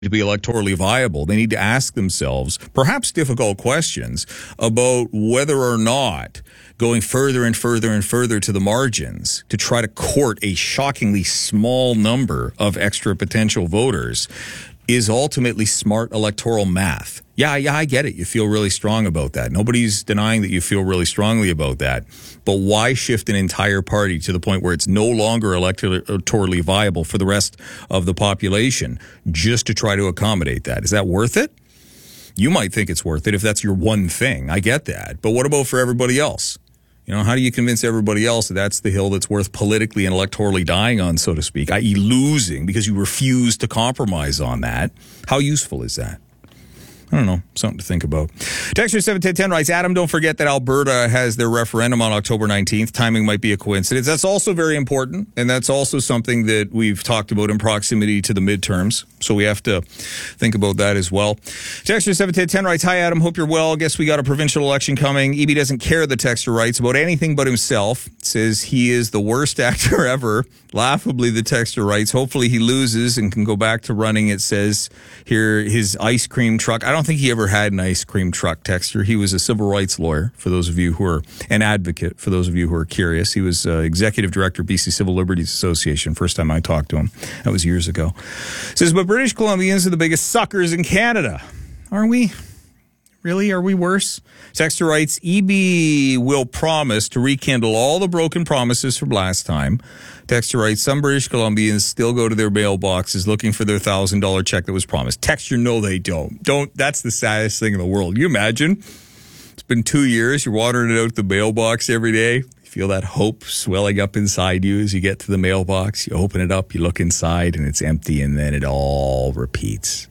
to be electorally viable, they need to ask themselves perhaps difficult questions about whether or not going further and further and further to the margins to try to court a shockingly small number of extra potential voters is ultimately smart electoral math. Yeah, I get it. You feel really strong about that. Nobody's denying that you feel really strongly about that. But why shift an entire party to the point where it's no longer electorally viable for the rest of the population just to try to accommodate that? Is that worth it? You might think it's worth it if that's your one thing. I get that. But what about for everybody else? You know, how do you convince everybody else that that's the hill that's worth politically and electorally dying on, so to speak, i.e. losing because you refuse to compromise on that? How useful is that? I don't know. Something to think about. Texture 71010 writes, Adam, don't forget that Alberta has their referendum on October 19th. Timing might be a coincidence. That's also very important, and that's also something that we've talked about in proximity to the midterms. So we have to think about that as well. Texture 71010 writes, hi, Adam. Hope you're well. Guess we got a provincial election coming. EB doesn't care, the texter writes, about anything but himself. Says he is the worst actor ever. Laughably, the texter writes, hopefully he loses and can go back to running, it says here, his ice cream truck. I don't think he ever had an ice cream truck, texter. He was a civil rights lawyer, for those of you who are an advocate, for those of you who are curious. He was executive director of BC Civil Liberties Association, first time I talked to him. That was years ago. Says, but British Columbians are the biggest suckers in Canada. Are we? Really? Are we worse? Texter writes, EB will promise to rekindle all the broken promises from last time. Texter writes, some British Columbians still go to their mailboxes looking for their $1,000 check that was promised. Texter, no, they don't. That's the saddest thing in the world. You imagine? It's been 2 years. You're watering it out the mailbox every day. You feel that hope swelling up inside you as you get to the mailbox. You open it up, you look inside, and it's empty, and then it all repeats.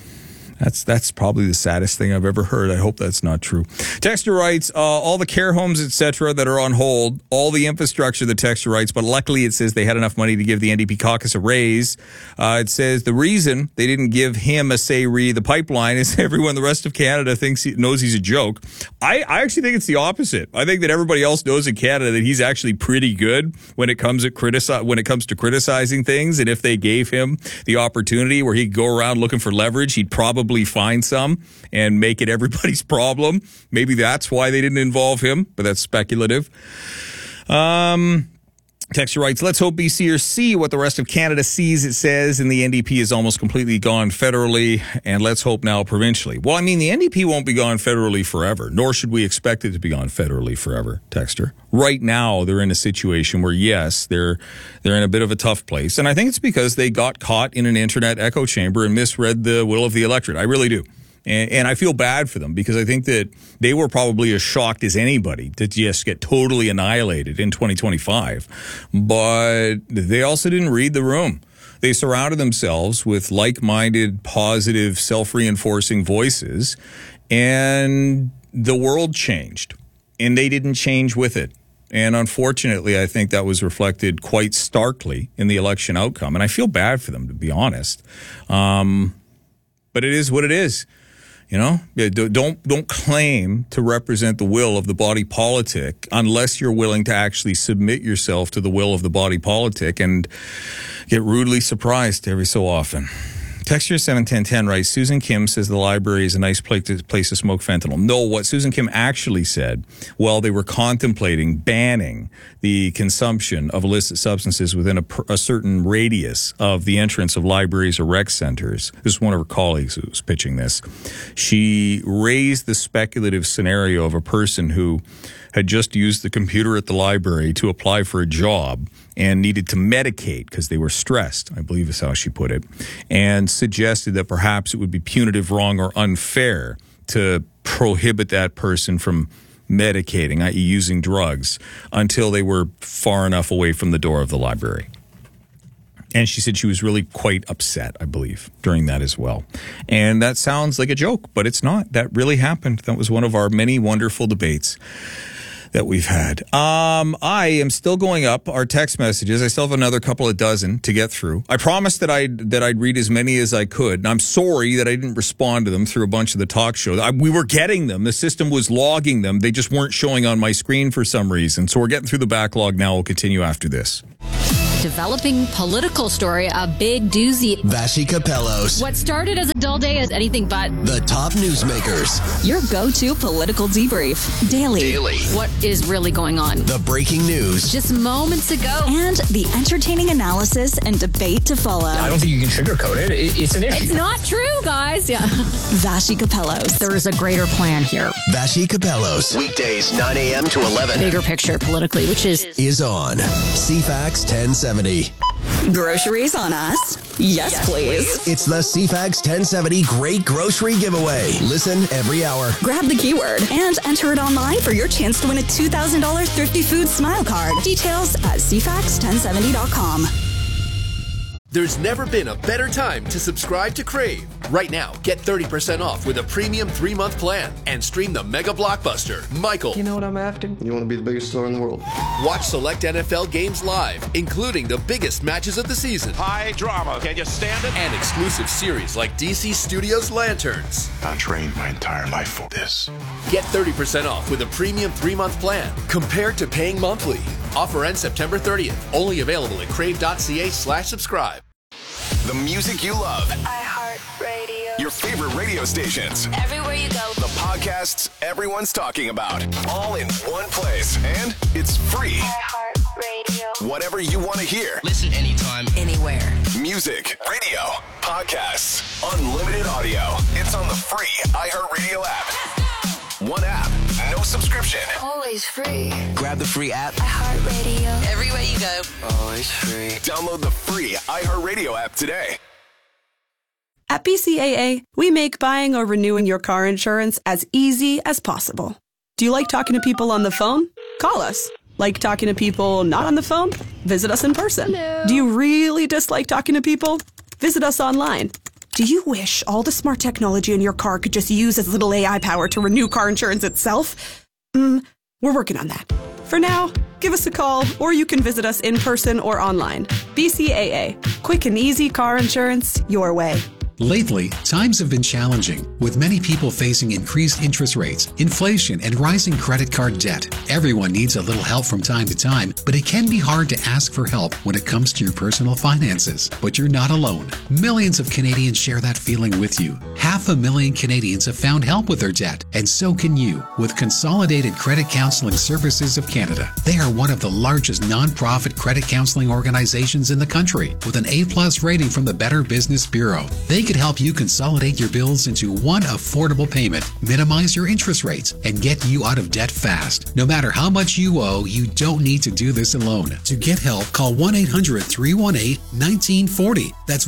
That's probably the saddest thing I've ever heard. I hope that's not true. Texter writes, all the care homes, etc., that are on hold, all the infrastructure, the texter writes, but luckily it says they had enough money to give the NDP caucus a raise. It says the reason they didn't give him a say re the pipeline is everyone, the rest of Canada knows he's a joke. I actually think it's the opposite. I think that everybody else knows in Canada that he's actually pretty good when it comes to criticizing things. And if they gave him the opportunity where he could go around looking for leverage, he'd probably find some and make it everybody's problem. Maybe that's why they didn't involve him, but that's speculative. Texter writes, let's hope BCers see what the rest of Canada sees, it says, and the NDP is almost completely gone federally, and let's hope now provincially. Well, I mean, the NDP won't be gone federally forever, nor should we expect it to be gone federally forever, texter. Right now, they're in a situation where, yes, they're in a bit of a tough place, and I think it's because they got caught in an internet echo chamber and misread the will of the electorate. I really do. And I feel bad for them because I think that they were probably as shocked as anybody to just get totally annihilated in 2025. But they also didn't read the room. They surrounded themselves with like-minded, positive, self-reinforcing voices, and the world changed, and they didn't change with it. And unfortunately, I think that was reflected quite starkly in the election outcome. And I feel bad for them, to be honest. But it is what it is. You know, don't claim to represent the will of the body politic unless you're willing to actually submit yourself to the will of the body politic and get rudely surprised every so often. Texture 71010 writes, Susan Kim says the library is a nice place to smoke fentanyl. No, what Susan Kim actually said, well, they were contemplating banning the consumption of illicit substances within a certain radius of the entrance of libraries or rec centers. This is one of her colleagues who was pitching this. She raised the speculative scenario of a person who had just used the computer at the library to apply for a job and needed to medicate because they were stressed, I believe is how she put it, and suggested that perhaps it would be punitive, wrong, or unfair to prohibit that person from medicating, i.e. using drugs, until they were far enough away from the door of the library. And she said she was really quite upset, I believe, during that as well. And that sounds like a joke, but it's not. That really happened. That was one of our many wonderful debates that we've had. I am still going up our text messages. I still have another couple of dozen to get through. I promised that I'd read as many as I could. And I'm sorry that I didn't respond to them through a bunch of the talk shows. We were getting them. The system was logging them. They just weren't showing on my screen for some reason. So we're getting through the backlog now. We'll continue after this. developing political story, a big doozy. Vassy Capellos. What started as a dull day is anything but. The top newsmakers. Your go-to political debrief. Daily. What is really going on? The breaking news. Just moments ago. And the entertaining analysis and debate to follow. I don't think you can sugarcoat it. It's an issue. It's not true, guys. Yeah. Vassy Capellos. There is a greater plan here. Vassy Capellos. Weekdays 9 a.m. to 11. Bigger picture politically, which is on CFAX 1070. Groceries on us? Yes, please. It's the CFAX 1070 Great Grocery Giveaway. Listen every hour. Grab the keyword and enter it online for your chance to win a $2,000 Thrifty Food Smile Card. Details at cfax1070.com. There's never been a better time to subscribe to Crave. Right now, get 30% off with a premium 3-month plan and stream the mega blockbuster, Michael. You know what I'm after? You want to be the biggest star in the world. Watch select NFL games live, including the biggest matches of the season. High drama. Can you stand it? And exclusive series like DC Studios Lanterns. I trained my entire life for this. Get 30% off with a premium 3-month plan compared to paying monthly. Offer ends September 30th. Only available at crave.ca/subscribe. The music you love. iHeartRadio. Your favorite radio stations. Everywhere you go. The podcasts everyone's talking about. All in one place. And it's free. iHeartRadio. Whatever you want to hear. Listen anytime, Anywhere. Music, radio, podcasts, unlimited audio. It's on the free iHeartRadio app. One app, no subscription. Always free. Grab the free app. iHeartRadio. Everywhere you go. Always free. Download the free iHeartRadio app today. At BCAA, we make buying or renewing your car insurance as easy as possible. Do you like talking to people on the phone? Call us. Like talking to people not on the phone? Visit us in person. Hello. Do you really dislike talking to people? Visit us online. Do you wish all the smart technology in your car could just use as little AI power to renew car insurance itself? We're working on that. For now, give us a call, or you can visit us in person or online. BCAA. Quick and easy car insurance your way. Lately, times have been challenging, with many people facing increased interest rates, inflation, and rising credit card debt. Everyone needs a little help from time to time, but it can be hard to ask for help when it comes to your personal finances. But you're not alone. Millions of Canadians share that feeling with you. 500,000 Canadians have found help with their debt, and so can you with Consolidated Credit Counseling Services of Canada. They are one of the largest non-profit credit counseling organizations in the country, with an A+ rating from the Better Business Bureau. They could help you consolidate your bills into one affordable payment, minimize your interest rates, and get you out of debt fast. No matter how much you owe, you don't need to do this alone. To get help, call 1-800-318-1940. That's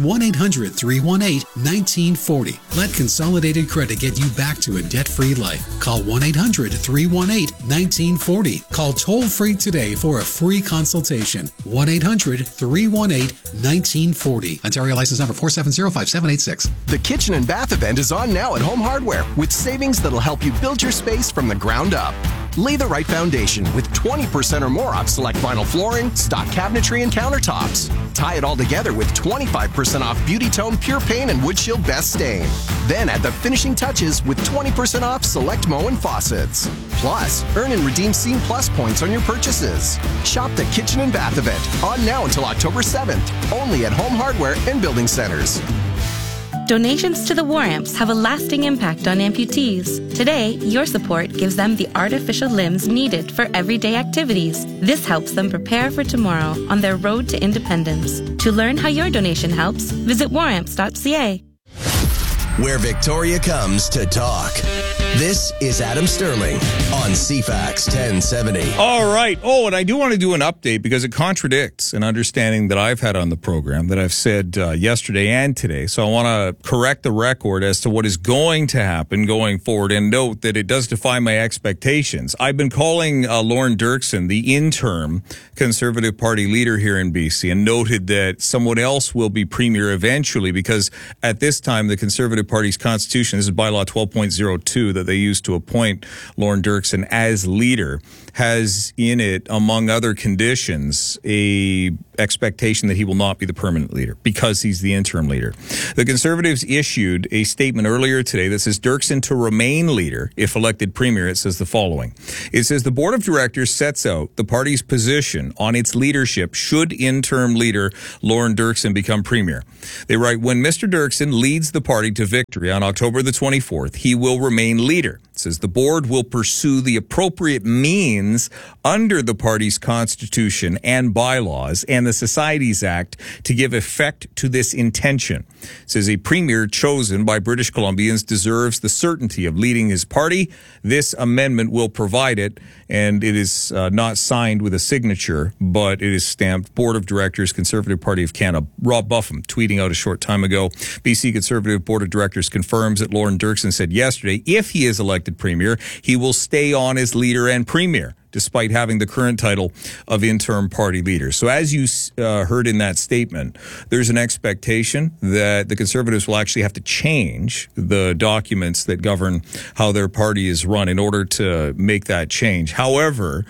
1-800-318-1940. Let Consolidated Credit get you back to a debt-free life. Call 1-800-318-1940. Call toll-free today for a free consultation. 1-800-318-1940. Ontario license number 4705786. The Kitchen and Bath event is on now at Home Hardware with savings that'll help you build your space from the ground up. Lay the right foundation with 20% or more off select vinyl flooring, stock cabinetry, and countertops. Tie it all together with 25% off Beauty Tone Pure Paint and Wood Shield Best Stain. Then add the finishing touches with 20% off select Moen faucets. Plus, earn and redeem Scene Plus points on your purchases. Shop the Kitchen and Bath event on now until October 7th, only at Home Hardware and Building Centers. Donations to the War Amps have a lasting impact on amputees. Today, your support gives them the artificial limbs needed for everyday activities. This helps them prepare for tomorrow on their road to independence. To learn how your donation helps, visit waramps.ca. Where Victoria comes to talk. This is Adam Sterling on CFAX 1070. All right. Oh, and I do want to do an update because it contradicts an understanding that I've had on the program that I've said yesterday and today. So I want to correct the record as to what is going to happen going forward and note that it does defy my expectations. I've been calling Lorne Dirksen the interim Conservative Party leader here in BC and noted that someone else will be premier eventually because at this time the Conservative Conservative Party's constitution, this is bylaw 12.02 that they used to appoint Lorne Dirksen as leader, has in it, among other conditions, a expectation that he will not be the permanent leader because he's the interim leader. The Conservatives issued a statement earlier today that says Dirksen to remain leader if elected premier. It says the following. It says the board of directors sets out the party's position on its leadership should interim leader Lorne Dirksen become premier. They write, when Mr. Dirksen leads the party to victory on October the 24th, he will remain leader. It says the board will pursue the appropriate means under the party's constitution and bylaws and the Societies Act to give effect to this intention. It says a premier chosen by British Columbians deserves the certainty of leading his party. This amendment will provide it, and it is not signed with a signature, but it is stamped Board of Directors, Conservative Party of Canada. Rob Buffum tweeting out a short time ago, BC Conservative Board of Directors confirms that Lorne Dirksen said yesterday, if he is elected premier, he will stay on as leader and premier, despite having the current title of interim party leader. So as you heard in that statement, there's an expectation that the Conservatives will actually have to change the documents that govern how their party is run in order to make that change. However,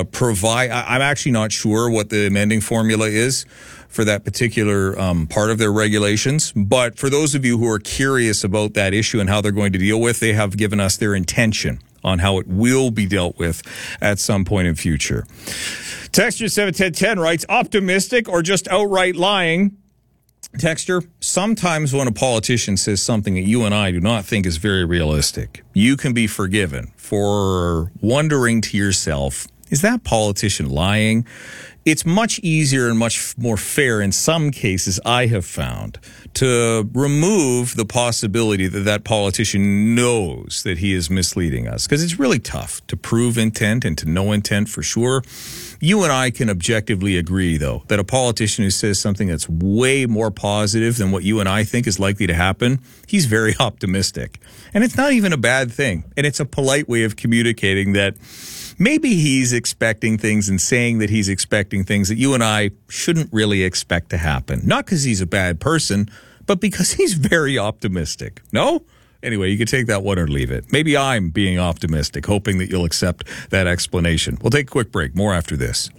I'm actually not sure what the amending formula is for that particular part of their regulations. But for those of you who are curious about that issue and how they're going to deal with, they have given us their intention on how it will be dealt with at some point in future. Texture 71010 writes, optimistic or just outright lying? Texture, sometimes when a politician says something that you and I do not think is very realistic, you can be forgiven for wondering to yourself, is that politician lying? It's much easier and much more fair in some cases, I have found, to remove the possibility that that politician knows that he is misleading us. Because it's really tough to prove intent and to know intent for sure. You and I can objectively agree, though, that a politician who says something that's way more positive than what you and I think is likely to happen, he's very optimistic. And it's not even a bad thing. And it's a polite way of communicating that maybe he's expecting things and saying that he's expecting things that you and I shouldn't really expect to happen. Not because he's a bad person, but because he's very optimistic. No? Anyway, you can take that one or leave it. Maybe I'm being optimistic, hoping that you'll accept that explanation. We'll take a quick break. More after this.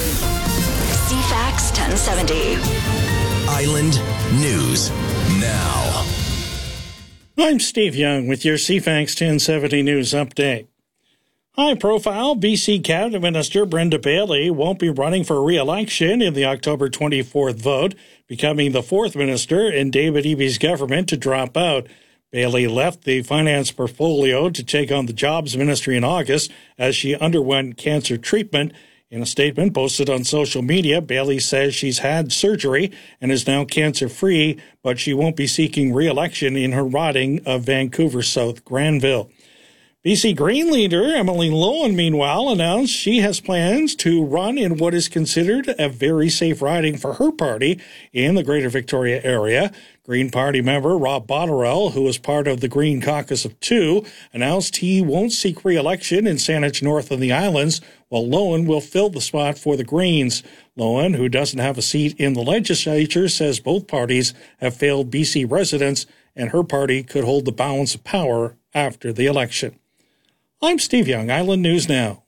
CFAX 1070. Island News Now. I'm Steve Young with your CFAX 1070 News Update. High-profile BC Cabinet Minister Brenda Bailey won't be running for re-election in the October 24th vote, becoming the fourth minister in David Eby's government to drop out. Bailey left the finance portfolio to take on the Jobs Ministry in August as she underwent cancer treatment. In a statement posted on social media, Bailey says she's had surgery and is now cancer-free, but she won't be seeking re-election in her riding of Vancouver South Granville. BC Green leader Emily Lowen, meanwhile, announced she has plans to run in what is considered a very safe riding for her party in the Greater Victoria area. Green Party member Rob Botterill, who is part of the Green Caucus of Two, announced he won't seek re-election in Saanich North and the Islands, while Lowen will fill the spot for the Greens. Lowen, who doesn't have a seat in the legislature, says both parties have failed BC residents and her party could hold the balance of power after the election. I'm Steve Young, Island News Now.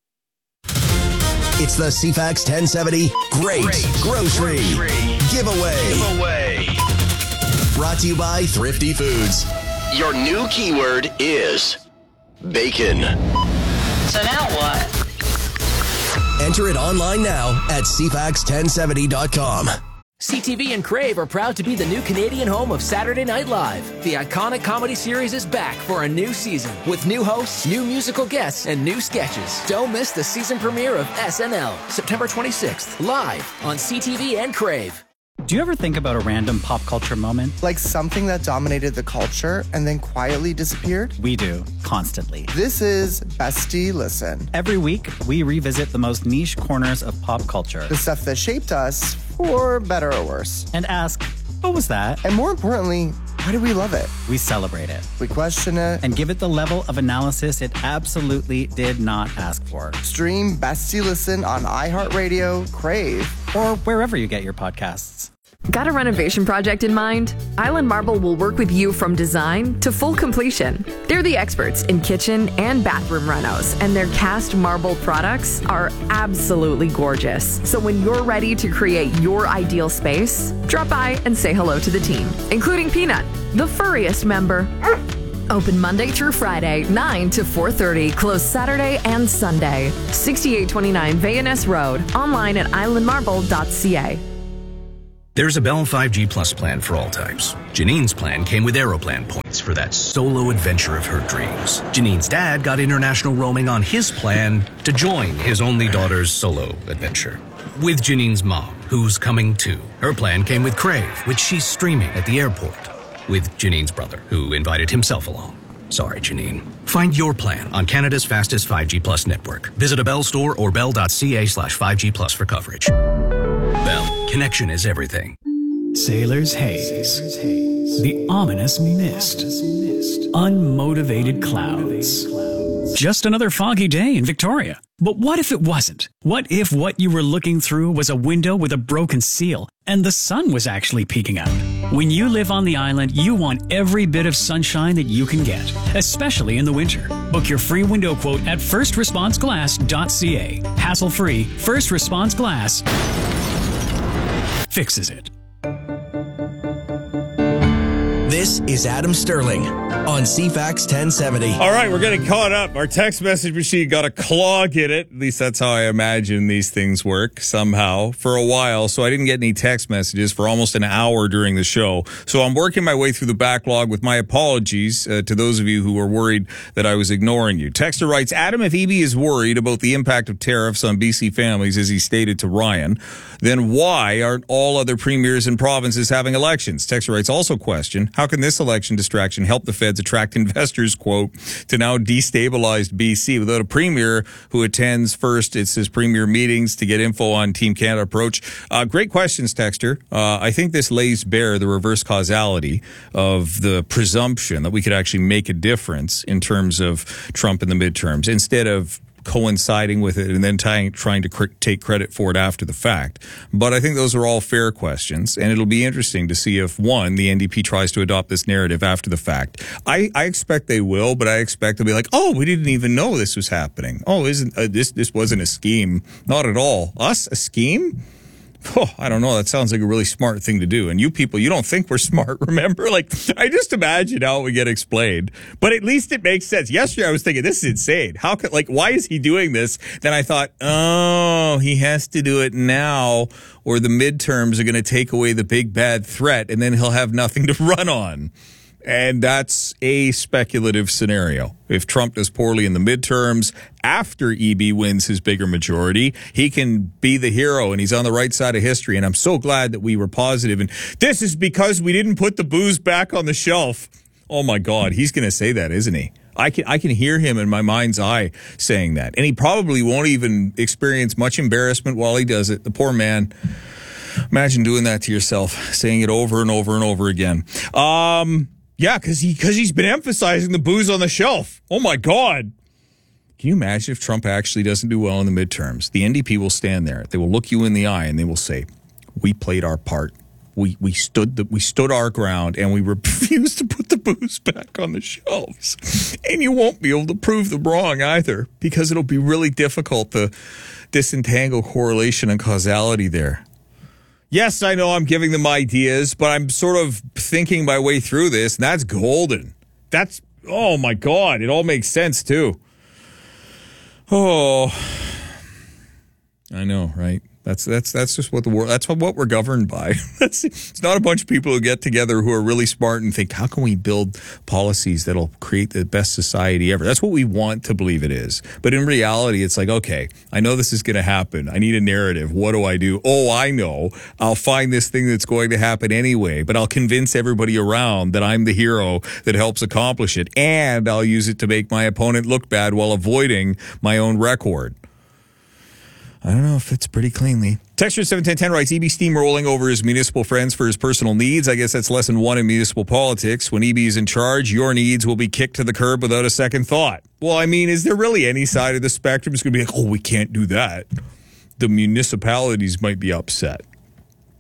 It's the CFAX 1070 Great Grocery Giveaway. Brought to you by Thrifty Foods. Your new keyword is bacon. So now what? Enter it online now at CFAX1070.com. CTV and Crave are proud to be the new Canadian home of Saturday Night Live. The iconic comedy series is back for a new season with new hosts, new musical guests, and new sketches. Don't miss the season premiere of SNL, September 26th, live on CTV and Crave. Do you ever think about a random pop culture moment? Like something that dominated the culture and then quietly disappeared? We do, constantly. This is Bestie Listen. Every week, we revisit the most niche corners of pop culture. The stuff that shaped us, for better or worse. And ask, what was that? And more importantly, why do we love it? We celebrate it. We question it. And give it the level of analysis it absolutely did not ask for. Stream Bestie Listen on iHeartRadio, Crave, or wherever you get your podcasts. Got a renovation project in mind? Island Marble will work with you from design to full completion. They're the experts in kitchen and bathroom renos, and their cast marble products are absolutely gorgeous. So when you're ready to create your ideal space, drop by and say hello to the team, including Peanut, the furriest member. Open Monday through Friday, 9 to 4:30. Closed Saturday and Sunday. 6829 Vayaness Road. Online at islandmarble.ca. There's a Bell 5G Plus plan for all types. Janine's plan came with Aeroplan points for that solo adventure of her dreams. Janine's dad got international roaming on his plan to join his only daughter's solo adventure. With Janine's mom, who's coming too. Her plan came with Crave, which she's streaming at the airport. With Janine's brother, who invited himself along. Sorry, Janine. Find your plan on Canada's fastest 5G Plus network. Visit a Bell store or bell.ca/5G Plus for coverage. Bell, connection is everything. Sailor's haze. The ominous mist. Unmotivated clouds. Just another foggy day in Victoria. But what if it wasn't? What if what you were looking through was a window with a broken seal and the sun was actually peeking out? When you live on the island, you want every bit of sunshine that you can get, especially in the winter. Book your free window quote at firstresponseglass.ca. Hassle-free, First Response Glass fixes it. This is Adam Sterling on CFAX 1070. All right, we're getting caught up. Our text message machine got a clog in it. At least that's how I imagine these things work somehow for a while. So I didn't get any text messages for almost an hour during the show. So I'm working my way through the backlog with my apologies to those of you who were worried that I was ignoring you. Texter writes, Adam, if EB is worried about the impact of tariffs on BC families, as he stated to Ryan, then why aren't all other premiers and provinces having elections? Texter writes, also question, how can this election distraction help the feds attract investors, quote, to now destabilized BC without a premier who attends first, it's his premier meetings to get info on Team Canada approach? Great questions, Texter. I think this lays bare the reverse causality of the presumption that we could actually make a difference in terms of Trump in the midterms instead of coinciding with it and then trying to take credit for it after the fact. But I think those are all fair questions, and it'll be interesting to see if, one, the NDP tries to adopt this narrative after the fact. I expect they will, but I expect they'll be like, oh, we didn't even know this was happening. Oh, this wasn't a scheme. Not at all. Us? A scheme? Oh, I don't know. That sounds like a really smart thing to do. And you people, you don't think we're smart, remember? Like, I just imagine how it would get explained. But at least it makes sense. Yesterday, I was thinking, this is insane. How could, like, why is he doing this? Then I thought, oh, he has to do it now, or the midterms are going to take away the big bad threat, and then he'll have nothing to run on. And that's a speculative scenario. If Trump does poorly in the midterms, after EB wins his bigger majority, he can be the hero and he's on the right side of history. And I'm so glad that we were positive. And this is because we didn't put the booze back on the shelf. Oh my God, he's going to say that, isn't he? I can hear him in my mind's eye saying that. And he probably won't even experience much embarrassment while he does it. The poor man. Imagine doing that to yourself, saying it over and over and over again. Yeah, because he's been emphasizing the booze on the shelf. Oh, my God. Can you imagine if Trump actually doesn't do well in the midterms? The NDP will stand there. They will look you in the eye and they will say, we played our part. We stood our ground and we refused to put the booze back on the shelves. And you won't be able to prove them wrong either, because it'll be really difficult to disentangle correlation and causality there. Yes, I know I'm giving them ideas, but I'm sort of thinking my way through this, and that's golden. That's, oh my God, it all makes sense too. Oh, I know, right? That's just what the world, that's what we're governed by. It's not a bunch of people who get together who are really smart and think, how can we build policies that'll create the best society ever? That's what we want to believe it is. But in reality, it's like, okay, I know this is going to happen. I need a narrative. What do I do? Oh, I know. I'll find this thing that's going to happen anyway, but I'll convince everybody around that I'm the hero that helps accomplish it. And I'll use it to make my opponent look bad while avoiding my own record. I don't know if it's pretty cleanly. Texture 71010 writes, EB steamrolling over his municipal friends for his personal needs. I guess that's lesson one in municipal politics. When EB is in charge, your needs will be kicked to the curb without a second thought. Well, I mean, is there really any side of the spectrum that's going to be like, oh, we can't do that? The municipalities might be upset.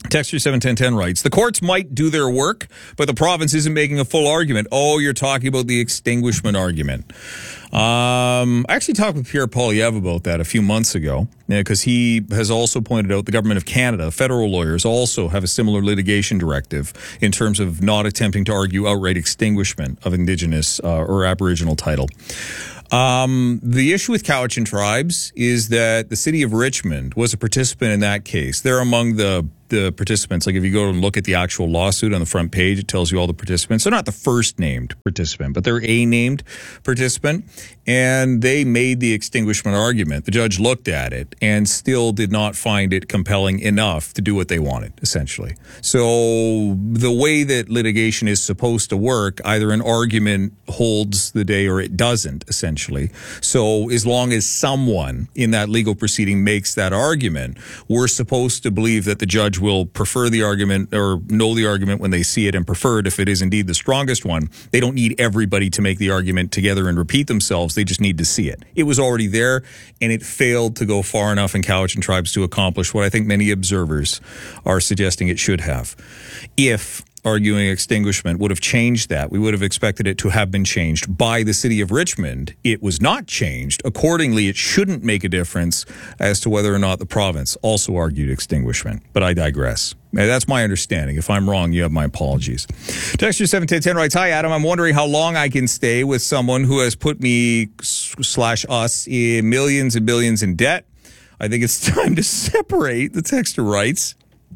Texture 71010 writes, the courts might do their work, but the province isn't making a full argument. Oh, you're talking about the extinguishment argument. I actually talked with Pierre Poilievre about that a few months ago, because he has also pointed out the Government of Canada, federal lawyers, also have a similar litigation directive in terms of not attempting to argue outright extinguishment of Indigenous or Aboriginal title. The issue with Cowichan tribes is that the city of Richmond was a participant in that case. They're among the participants. Like if you go and look at the actual lawsuit on the front page, it tells you all the participants. They're not the first named participant, but they're a named participant. And they made the extinguishment argument. The judge looked at it and still did not find it compelling enough to do what they wanted, essentially. So the way that litigation is supposed to work, either an argument holds the day or it doesn't, essentially. So as long as someone in that legal proceeding makes that argument, we're supposed to believe that the judge will prefer the argument or know the argument when they see it and prefer it if it is indeed the strongest one. They don't need everybody to make the argument together and repeat themselves. They just need to see it. It was already there, and it failed to go far enough in Cowichan tribes to accomplish what I think many observers are suggesting it should have. If arguing extinguishment would have changed that, we would have expected it to have been changed by the city of Richmond. It was not changed. Accordingly, it shouldn't make a difference as to whether or not the province also argued extinguishment. But I digress. That's my understanding. If I'm wrong, you have my apologies. Texture 71010 writes, hi, Adam. I'm wondering how long I can stay with someone who has put me / us in millions and billions in debt. I think it's time to separate, the texter writes.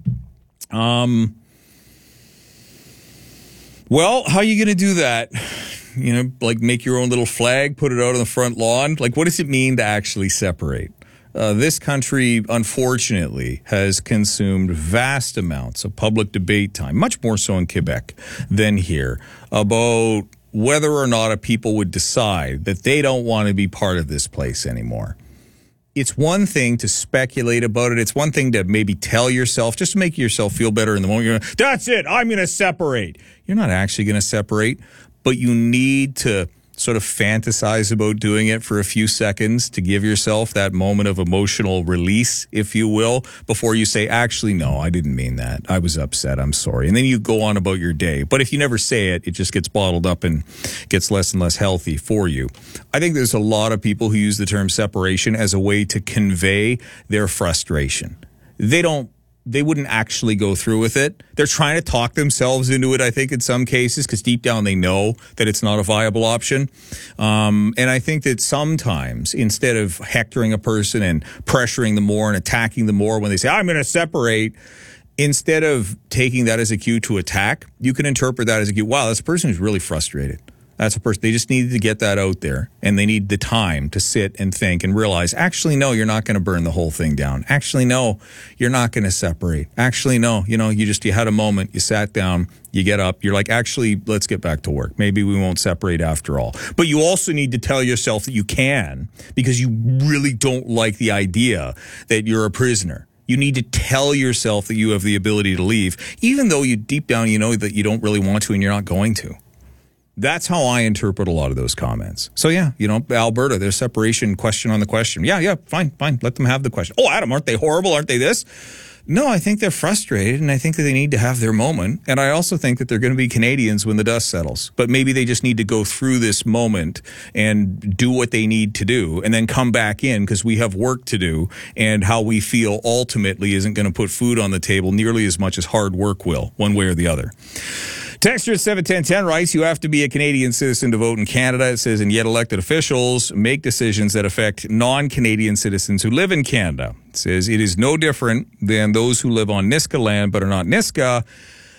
Well, how are you going to do that? You know, like make your own little flag, put it out on the front lawn? Like, what does it mean to actually separate? This country, unfortunately, has consumed vast amounts of public debate time, much more so in Quebec than here, about whether or not a people would decide that they don't want to be part of this place anymore. It's one thing to speculate about it. It's one thing to maybe tell yourself, just to make yourself feel better in the moment. You're going, that's it, I'm going to separate. You're not actually going to separate, but you need to sort of fantasize about doing it for a few seconds to give yourself that moment of emotional release, if you will, before you say, actually, no, I didn't mean that. I was upset. I'm sorry. And then you go on about your day. But if you never say it, it just gets bottled up and gets less and less healthy for you. I think there's a lot of people who use the term separation as a way to convey their frustration. They wouldn't actually go through with it. They're trying to talk themselves into it, I think, in some cases, because deep down they know that it's not a viable option. And I think that sometimes, instead of hectoring a person and pressuring them more and attacking them more when they say, I'm going to separate, instead of taking that as a cue to attack, you can interpret that as a cue. Wow, that's a person who's really frustrated. That's a person. They just needed to get that out there, and they need the time to sit and think and realize, actually, no, you're not going to burn the whole thing down. Actually, no, you're not going to separate. Actually, no, you had a moment, you sat down, you get up, you're like, actually, let's get back to work. Maybe we won't separate after all. But you also need to tell yourself that you can, because you really don't like the idea that you're a prisoner. You need to tell yourself that you have the ability to leave, even though you deep down, you know that you don't really want to and you're not going to. That's how I interpret a lot of those comments. So yeah, Alberta, there's separation question on the question. Yeah, fine. Let them have the question. Oh, Adam, aren't they horrible? Aren't they this? No, I think they're frustrated, and I think that they need to have their moment. And I also think that they're going to be Canadians when the dust settles. But maybe they just need to go through this moment and do what they need to do, and then come back in, because we have work to do, and how we feel ultimately isn't going to put food on the table nearly as much as hard work will, one way or the other. Texture 71010 writes, you have to be a Canadian citizen to vote in Canada. It says, and yet elected officials make decisions that affect non-Canadian citizens who live in Canada. It says, it is no different than those who live on Nisga'a land but are not Nisga'a.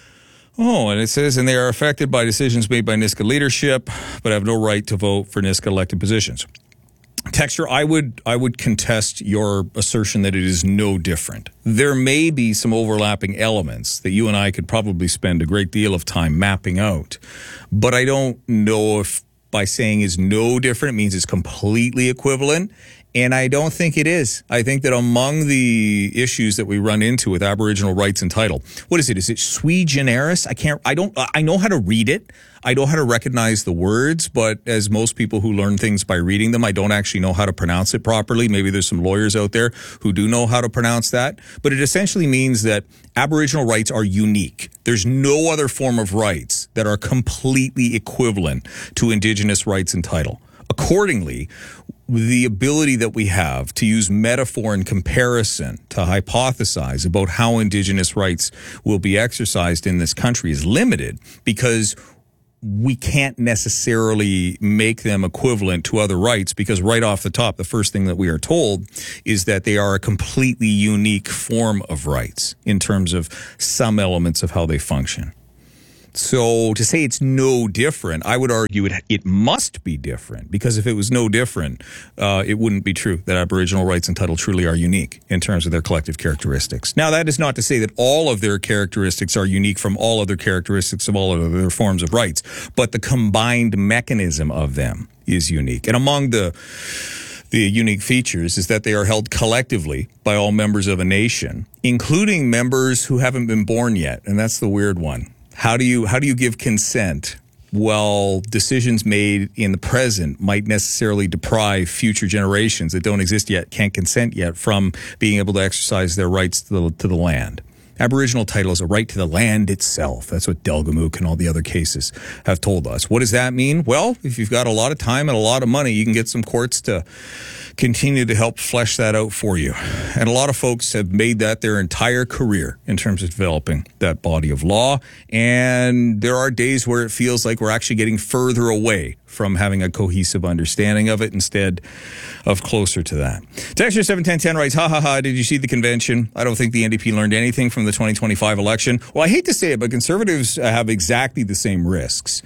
Oh, and it says, and they are affected by decisions made by Nisga'a leadership but have no right to vote for Nisga'a elected positions. Texture, I would contest your assertion that it is no different. There may be some overlapping elements that you and I could probably spend a great deal of time mapping out, but I don't know if by saying is no different, it means it's completely equivalent. And I don't think it is. I think that among the issues that we run into with Aboriginal rights and title, what is it? Is it sui generis? I know how to read it. I know how to recognize the words, but as most people who learn things by reading them, I don't actually know how to pronounce it properly. Maybe there's some lawyers out there who do know how to pronounce that. But it essentially means that Aboriginal rights are unique. There's no other form of rights that are completely equivalent to Indigenous rights and title. Accordingly, the ability that we have to use metaphor and comparison to hypothesize about how Indigenous rights will be exercised in this country is limited because we can't necessarily make them equivalent to other rights, because right off the top, the first thing that we are told is that they are a completely unique form of rights in terms of some elements of how they function. So to say it's no different, I would argue it must be different, because if it was no different, it wouldn't be true that Aboriginal rights and title truly are unique in terms of their collective characteristics. Now, that is not to say that all of their characteristics are unique from all other characteristics of all other forms of rights, but the combined mechanism of them is unique. And among the unique features is that they are held collectively by all members of a nation, including members who haven't been born yet. And that's the weird one. How do you give consent? Well, decisions made in the present might necessarily deprive future generations that don't exist yet, can't consent yet, from being able to exercise their rights to the land. Aboriginal title is a right to the land itself. That's what Delgamuukw and all the other cases have told us. What does that mean? Well, if you've got a lot of time and a lot of money, you can get some courts to continue to help flesh that out for you. And a lot of folks have made that their entire career in terms of developing that body of law. And there are days where it feels like we're actually getting further away from having a cohesive understanding of it instead of closer to that. Texture 71010 writes, did you see the convention? I don't think the NDP learned anything from the 2025 election. Well, I hate to say it, but Conservatives have exactly the same risks.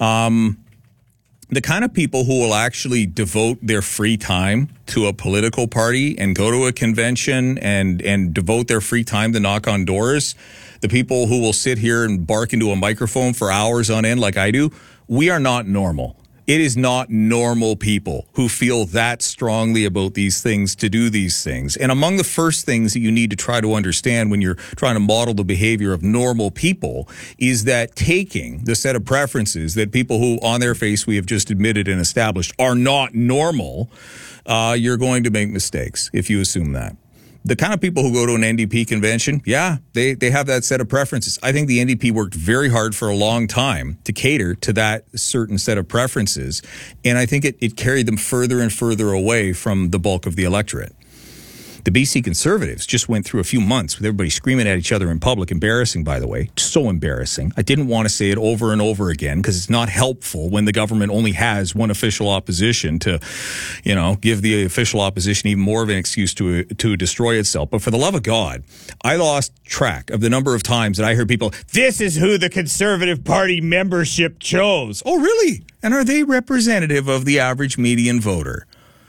The kind of people who will actually devote their free time to a political party and go to a convention and devote their free time to knock on doors, the people who will sit here and bark into a microphone for hours on end like I do, we are not normal. It is not normal people who feel that strongly about these things to do these things. And among the first things that you need to try to understand when you're trying to model the behavior of normal people is that taking the set of preferences that people who on their face we have just admitted and established are not normal, you're going to make mistakes if you assume that. The kind of people who go to an NDP convention, yeah, they have that set of preferences. I think the NDP worked very hard for a long time to cater to that certain set of preferences, and I think it carried them further and further away from the bulk of the electorate. The BC Conservatives just went through a few months with everybody screaming at each other in public. Embarrassing, by the way. So embarrassing. I didn't want to say it over and over again because it's not helpful when the government only has one official opposition to, give the official opposition even more of an excuse to destroy itself. But for the love of God, I lost track of the number of times that I heard people, this is who the Conservative Party membership chose. Oh, really? And are they representative of the average median voter?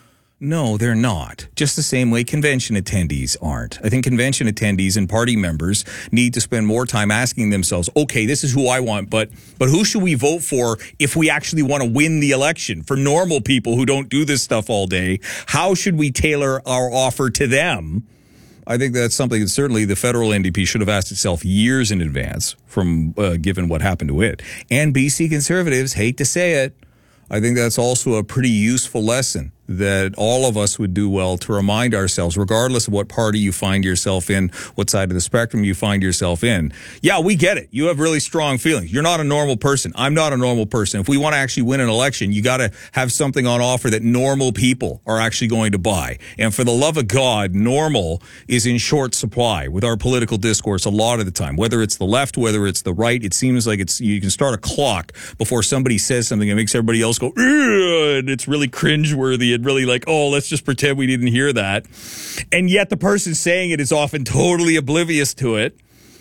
No, they're not. Just the same way convention attendees aren't. I think convention attendees and party members need to spend more time asking themselves, okay, this is who I want, but who should we vote for if we actually want to win the election? For normal people who don't do this stuff all day, how should we tailor our offer to them? I think that's something that certainly the federal NDP should have asked itself years in advance from given what happened to it. And BC Conservatives, hate to say it, I think that's also a pretty useful lesson that all of us would do well to remind ourselves, regardless of what party you find yourself in, what side of the spectrum you find yourself in. Yeah, we get it. You have really strong feelings. You're not a normal person. I'm not a normal person. If we want to actually win an election, you got to have something on offer that normal people are actually going to buy. And for the love of God, normal is in short supply with our political discourse a lot of the time. Whether it's the left, whether it's the right, it seems like you can start a clock before somebody says something that makes everybody else go, ugh, and it's really cringeworthy and really like, oh, let's just pretend we didn't hear that. And yet the person saying it is often totally oblivious to it.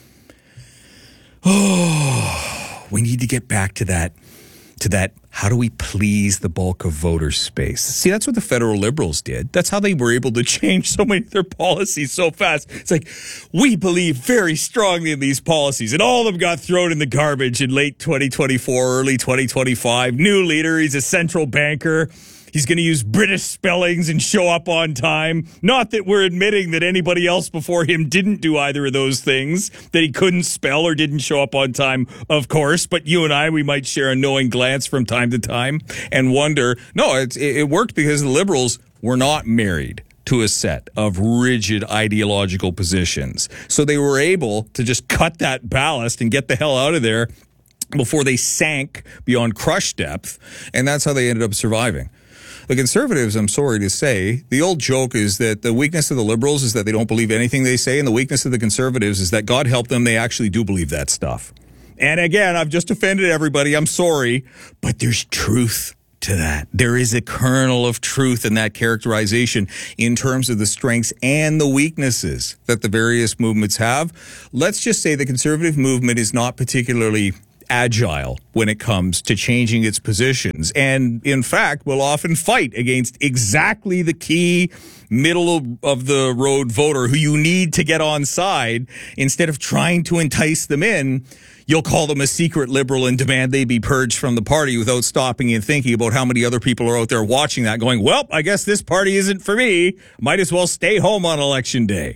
Oh, we need to get back to that how do we please the bulk of voter space? See, that's what the federal Liberals did. That's how they were able to change so many of their policies so fast. It's like, we believe very strongly in these policies, and all of them got thrown in the garbage in late 2024, early 2025. New leader, he's a central banker. He's going to use British spellings and show up on time. Not that we're admitting that anybody else before him didn't do either of those things, that he couldn't spell or didn't show up on time, of course. But you and I, we might share a knowing glance from time to time and wonder, no, it worked because the Liberals were not married to a set of rigid ideological positions. So they were able to just cut that ballast and get the hell out of there before they sank beyond crush depth. And that's how they ended up surviving. The Conservatives, I'm sorry to say, the old joke is that the weakness of the Liberals is that they don't believe anything they say, and the weakness of the Conservatives is that, God help them, they actually do believe that stuff. And again, I've just offended everybody. I'm sorry, but there's truth to that. There is a kernel of truth in that characterization in terms of the strengths and the weaknesses that the various movements have. Let's just say the conservative movement is not particularly agile when it comes to changing its positions, and in fact will often fight against exactly the key middle of the road voter who you need to get on side. Instead of trying to entice them in, you'll call them a secret liberal and demand they be purged from the party without stopping and thinking about how many other people are out there watching that going, well, I guess this party isn't for me. Might as well stay home on election day.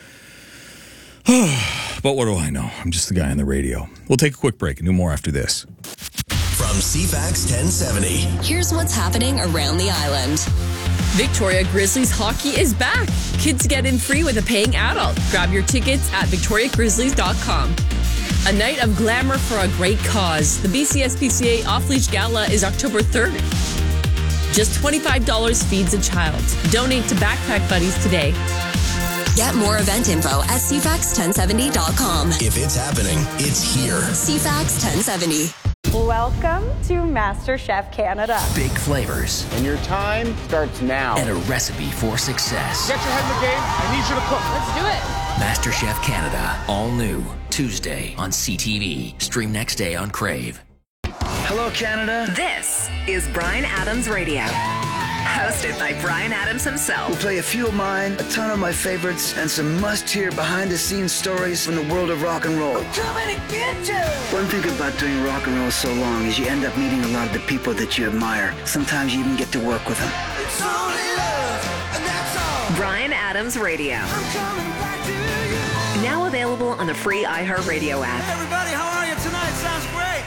But what do I know? I'm just the guy on the radio. We'll take a quick break and do more after this. From CFAX 1070. Here's what's happening around the island. Victoria Grizzlies hockey is back. Kids get in free with a paying adult. Grab your tickets at victoriagrizzlies.com. A night of glamour for a great cause. The BCSPCA Off-Leash Gala is October 3rd. Just $25 feeds a child. Donate to Backpack Buddies today. Get more event info at CFAX1070.com. If it's happening, it's here. CFAX 1070. Welcome to MasterChef Canada. Big flavors. And your time starts now. And a recipe for success. Get your head in the game. I need you to cook. Let's do it. MasterChef Canada. All new. Tuesday on CTV. Stream next day on Crave. Hello, Canada. This is Bryan Adams Radio. Hosted by Bryan Adams himself. We'll play a few of mine, a ton of my favorites, and some must-hear behind-the-scenes stories from the world of rock and roll. I'm coming to get you! One thing about doing rock and roll so long is you end up meeting a lot of the people that you admire. Sometimes you even get to work with them. It's only love, and that's all. Bryan Adams Radio. I'm coming back to you. Now available on the free iHeartRadio app. Hey everybody, how are you tonight? Sounds great.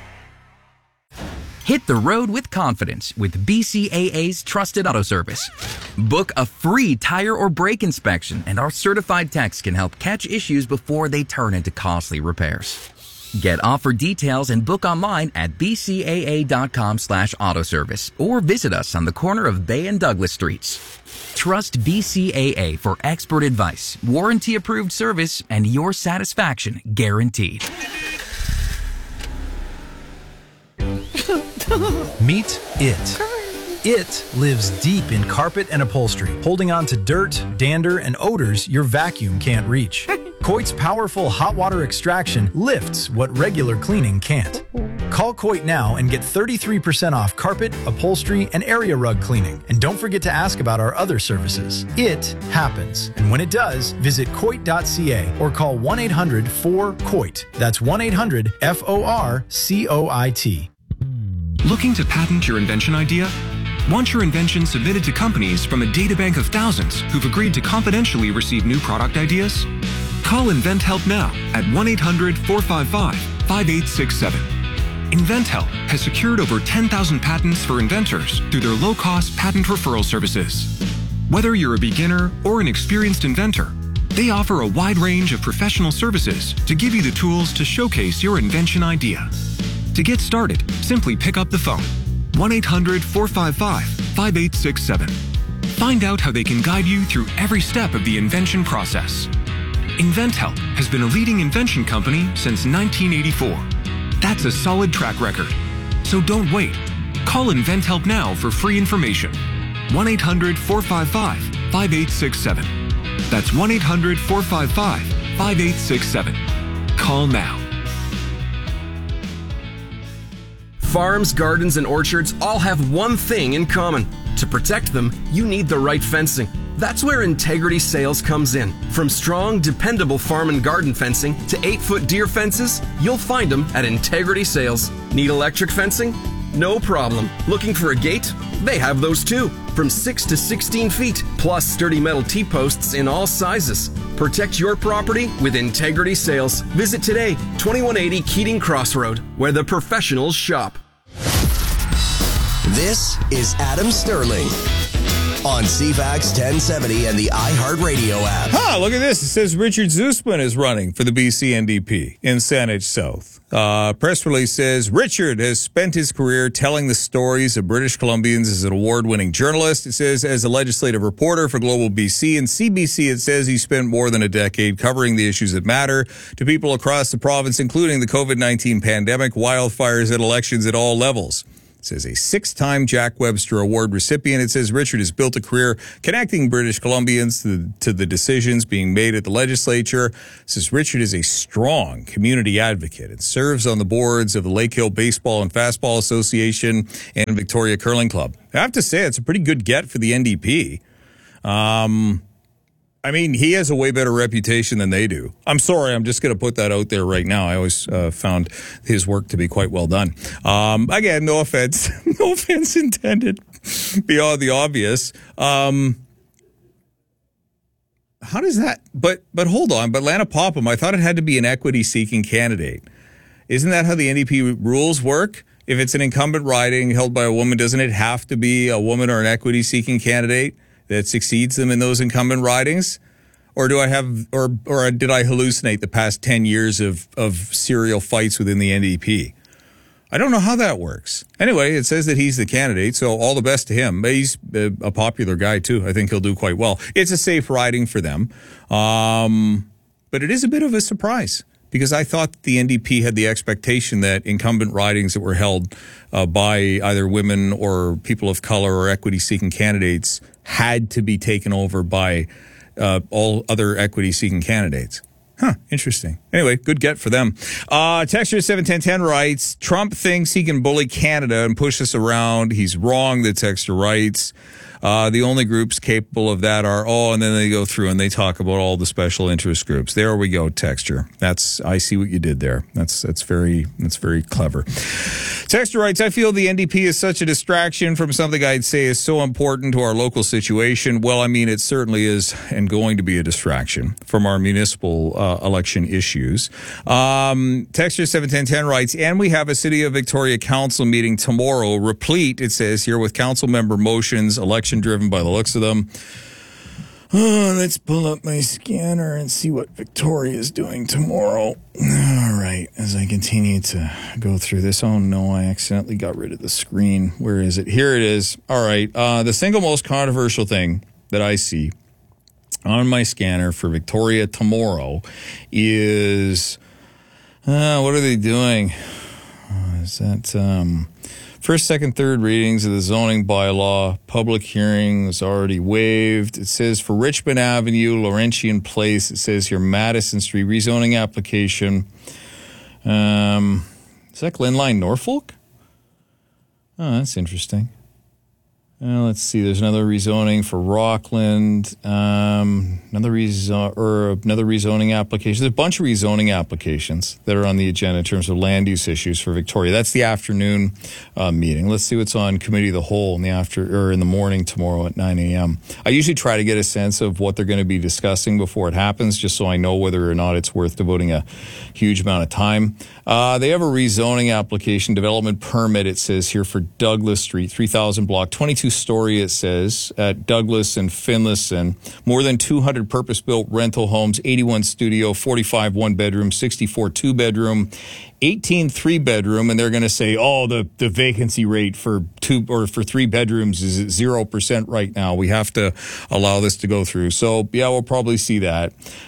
Hit the road with confidence with BCAA's Trusted Auto Service. Book a free tire or brake inspection, and our certified techs can help catch issues before they turn into costly repairs. Get offer details and book online at bcaa.com/autoservice or visit us on the corner of Bay and Douglas Streets. Trust BCAA for expert advice, warranty-approved service, and your satisfaction guaranteed. Meet it. It lives deep in carpet and upholstery, holding on to dirt, dander, and odors your vacuum can't reach. Coit's powerful hot water extraction lifts what regular cleaning can't. Call Coit now and get 33% off carpet, upholstery, and area rug cleaning. And don't forget to ask about our other services. It happens. And when it does, visit Coit.ca or call 1-800-4COIT. That's 1-800-FORCOIT. Looking to patent your invention idea? Want your invention submitted to companies from a databank of thousands who've agreed to confidentially receive new product ideas? Call InventHelp now at 1-800-455-5867. InventHelp has secured over 10,000 patents for inventors through their low-cost patent referral services. Whether you're a beginner or an experienced inventor, they offer a wide range of professional services to give you the tools to showcase your invention idea. To get started, simply pick up the phone, 1-800-455-5867. Find out how they can guide you through every step of the invention process. InventHelp has been a leading invention company since 1984. That's a solid track record. So don't wait. Call InventHelp now for free information. 1-800-455-5867. That's 1-800-455-5867. Call now. Farms, gardens, and orchards all have one thing in common. To protect them, you need the right fencing. That's where Integrity Sales comes in. From strong, dependable farm and garden fencing to 8-foot deer fences, you'll find them at Integrity Sales. Need electric fencing? No problem. Looking for a gate? They have those too. From 6 to 16 feet, plus sturdy metal T-posts in all sizes. Protect your property with Integrity Sales. Visit today, 2180 Keating Crossroad, where the professionals shop. This is Adam Sterling on CFAX 1070 and the iHeartRadio app. Look at this. It says Richard Zusman is running for the BC NDP in Saanich South. Press release says Richard has spent his career telling the stories of British Columbians as an award-winning journalist. It says as a legislative reporter for Global BC and CBC, it says he spent more than a decade covering the issues that matter to people across the province, including the COVID-19 pandemic, wildfires, and elections at all levels. It says a 6-time Jack Webster Award recipient. It says Richard has built a career connecting British Columbians to the decisions being made at the legislature. It says Richard is a strong community advocate and serves on the boards of the Lake Hill Baseball and Fastball Association and Victoria Curling Club. I have to say, it's a pretty good get for the NDP. I mean, he has a way better reputation than they do. I'm sorry, I'm just going to put that out there right now. I always found his work to be quite well done. Again, no offense. No offense intended beyond the obvious. How does that... But hold on. But Lana Popham, I thought it had to be an equity-seeking candidate. Isn't that how the NDP rules work? If it's an incumbent riding held by a woman, doesn't it have to be a woman or an equity-seeking candidate that succeeds them in those incumbent ridings? Or do I have, or did I hallucinate the past 10 years of serial fights within the NDP? I don't know how that works. Anyway, it says that he's the candidate, so all the best to him. But he's a popular guy too. I think he'll do quite well. It's a safe riding for them. But it is a bit of a surprise, because I thought the NDP had the expectation that incumbent ridings that were held by either women or people of color or equity-seeking candidates had to be taken over by all other equity-seeking candidates. Interesting. Anyway, good get for them. Texture 71010 writes, Trump thinks he can bully Canada and push us around. He's wrong, the texture writes. The only groups capable of that are, and then they go through and they talk about all the special interest groups. There we go, texture. I see what you did there. That's very clever. Texture writes, I feel the NDP is such a distraction from something I'd say is so important to our local situation. Well, I mean, it certainly is and going to be a distraction from our municipal election issues. Texture 71010 writes, and we have a City of Victoria Council meeting tomorrow, replete, it says here, with council member motions, election driven by the looks of them. Let's pull up my scanner and see what Victoria is doing tomorrow. All right, as I continue to go through this. Oh no, I accidentally got rid of the screen. Where is it? Here it is. All right, the single most controversial thing that I see on my scanner for Victoria tomorrow is, what are they doing? Is that... First, second, third readings of the zoning bylaw. Public hearing was already waived. It says for Richmond Avenue, Laurentian Place, it says here Madison Street rezoning application. Is that Glen Line, Norfolk? Oh, that's interesting. Let's see. There's another rezoning for Rockland. Another rezoning application. There's a bunch of rezoning applications that are on the agenda in terms of land use issues for Victoria. That's the afternoon meeting. Let's see what's on committee of the whole in the morning tomorrow at 9 a.m. I usually try to get a sense of what they're going to be discussing before it happens, just so I know whether or not it's worth devoting a huge amount of time. They have a rezoning application, development permit, it says here, for Douglas Street, 3,000 block, 22-story, it says, at Douglas and Finlayson. More than 200 purpose-built rental homes, 81 studio, 45 one-bedroom, 64 two-bedroom, 18 three-bedroom, and they're going to say, the vacancy rate for three bedrooms is at 0% right now. We have to allow this to go through. So, yeah, we'll probably see that.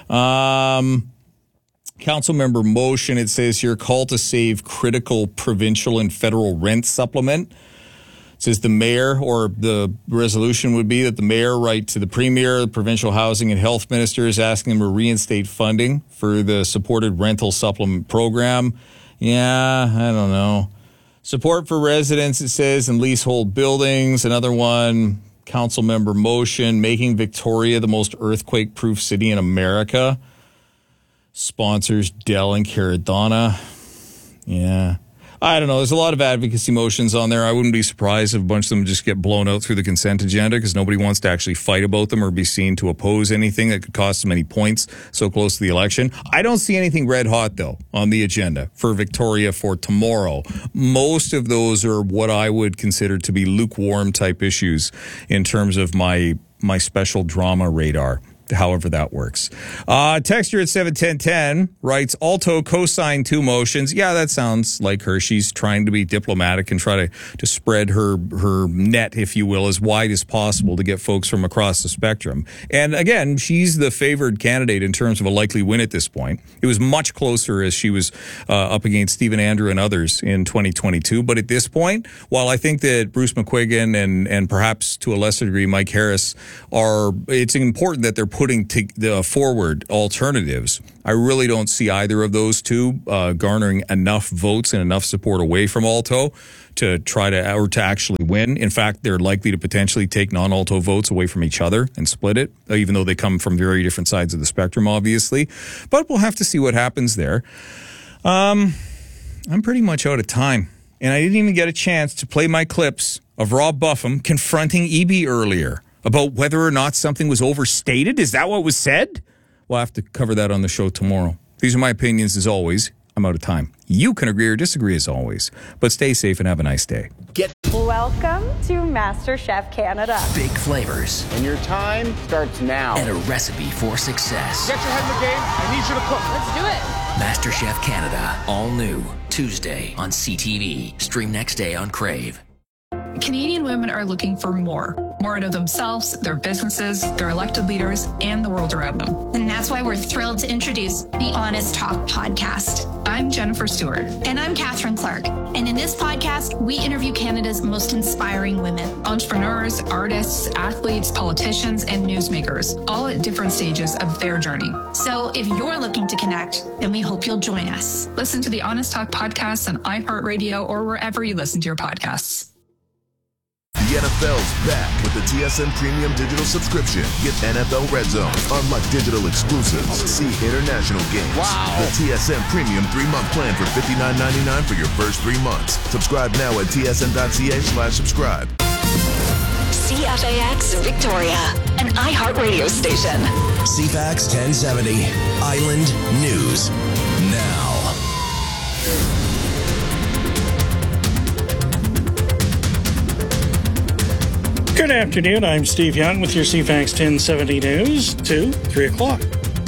Council member motion, it says here, call to save critical provincial and federal rent supplement. It says the mayor, or the resolution would be that the mayor write to the premier, the provincial housing and health ministers, asking them to reinstate funding for the supported rental supplement program. Yeah, I don't know. Support for residents, it says, and leasehold buildings. Another one, council member motion, making Victoria the most earthquake-proof city in America. Sponsors Dell and Caradonna. Yeah. I don't know. There's a lot of advocacy motions on there. I wouldn't be surprised if a bunch of them just get blown out through the consent agenda because nobody wants to actually fight about them or be seen to oppose anything that could cost them any points so close to the election. I don't see anything red hot, though, on the agenda for Victoria for tomorrow. Most of those are what I would consider to be lukewarm type issues in terms of my special drama radar. However that works. Texture at 71010 writes, Alto co-signed 2 motions. Yeah, that sounds like her. She's trying to be diplomatic and try to spread her net, if you will, as wide as possible to get folks from across the spectrum. And again, she's the favored candidate in terms of a likely win at this point. It was much closer as she was up against Stephen Andrew and others in 2022. But at this point, while I think that Bruce McQuiggan and perhaps to a lesser degree Mike Harris it's important that they're putting forward alternatives. I really don't see either of those two garnering enough votes and enough support away from Alto to actually win. In fact, they're likely to potentially take non-Alto votes away from each other and split it, even though they come from very different sides of the spectrum, obviously. But we'll have to see what happens there. I'm pretty much out of time, and I didn't even get a chance to play my clips of Rob Buffum confronting EB earlier about whether or not something was overstated. Is that what was said? We'll have to cover that on the show tomorrow. These are my opinions as always. I'm out of time. You can agree or disagree as always, but stay safe and have a nice day. Welcome to MasterChef Canada. Big flavors. And your time starts now. And a recipe for success. Get your head in the game. I need you to cook. Let's do it. MasterChef Canada. All new. Tuesday on CTV. Stream next day on Crave. Canadian women are looking for more out of themselves, their businesses, their elected leaders, and the world around them. And that's why we're thrilled to introduce the Honest Talk podcast. I'm Jennifer Stewart. And I'm Catherine Clark. And in this podcast, we interview Canada's most inspiring women. Entrepreneurs, artists, athletes, politicians, and newsmakers, all at different stages of their journey. So if you're looking to connect, then we hope you'll join us. Listen to the Honest Talk podcast on iHeartRadio or wherever you listen to your podcasts. The NFL's back with the TSN Premium Digital subscription. Get NFL Red Zone, unlock digital exclusives, see international games. Wow. The TSN Premium 3-month plan for $59.99 for your first 3 months. Subscribe now at tsn.ca/subscribe. CFAX Victoria, an iHeartRadio station. CFAX 1070, Island News Now. Good afternoon. I'm Steve Young with your CFAX 1070 News to 3 o'clock.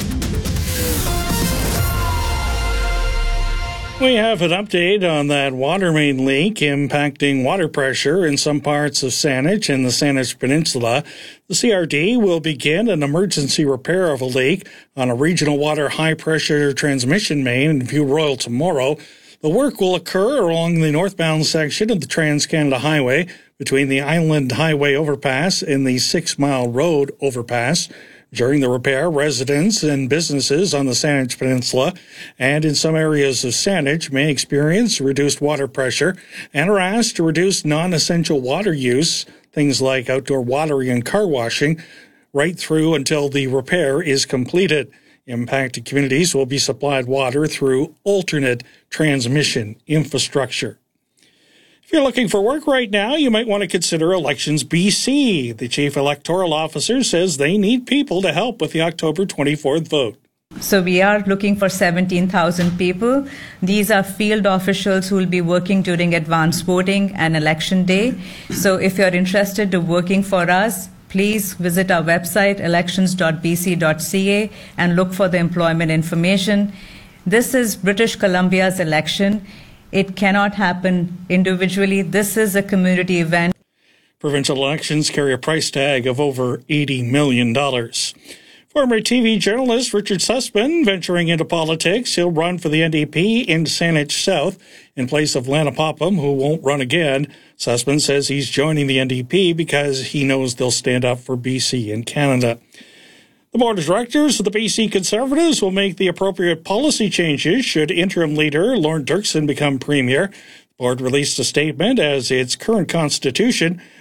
We have an update on that water main leak impacting water pressure in some parts of Saanich and the Saanich Peninsula. The CRD will begin an emergency repair of a leak on a regional water high-pressure transmission main in View Royal tomorrow. The work will occur along the northbound section of the Trans-Canada Highway between the Island Highway overpass and the 6 Mile Road overpass. During the repair, residents and businesses on the Saanich Peninsula and in some areas of Saanich may experience reduced water pressure and are asked to reduce non-essential water use, things like outdoor watering and car washing, right through until the repair is completed. Impacted communities will be supplied water through alternate transmission infrastructure. If you're looking for work right now, you might want to consider Elections BC. The Chief Electoral Officer says they need people to help with the October 24th vote. So we are looking for 17,000 people. These are field officials who will be working during advanced voting and election day. So if you're interested in working for us, please visit our website, elections.bc.ca, and look for the employment information. This is British Columbia's election. It cannot happen individually. This is a community event. Provincial elections carry a price tag of over $80 million. Former TV journalist Richard Sussman venturing into politics. He'll run for the NDP in Saanich South in place of Lana Popham, who won't run again. Sussman says he's joining the NDP because he knows they'll stand up for BC and Canada. The board of directors of the BC Conservatives will make the appropriate policy changes should interim leader Lorne Dirksen become premier. The board released a statement as its current constitution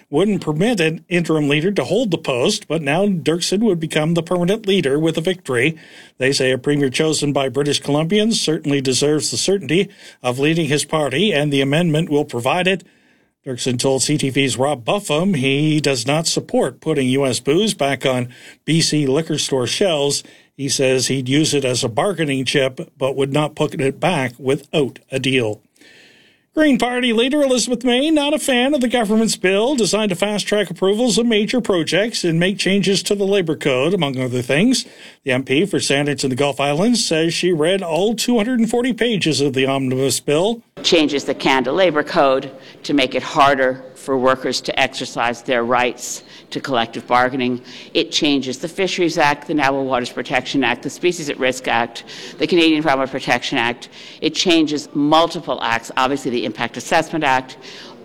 wouldn't permit an interim leader to hold the post, but now Dirksen would become the permanent leader with a victory. They say a premier chosen by British Columbians certainly deserves the certainty of leading his party, and the amendment will provide it. Dirksen told CTV's Rob Buffum he does not support putting U.S. booze back on BC liquor store shelves. He says he'd use it as a bargaining chip, but would not put it back without a deal. Green Party leader Elizabeth May not a fan of the government's bill designed to fast-track approvals of major projects and make changes to the Labour Code, among other things. The MP for Sandwich and the Gulf Islands says she read all 240 pages of the omnibus bill. Changes the Canada Labour Code to make it harder for workers to exercise their rights to collective bargaining. It changes the Fisheries Act, the Navajo Waters Protection Act, the Species at Risk Act, the Canadian Farmer Protection Act. It changes multiple acts, obviously the Impact Assessment Act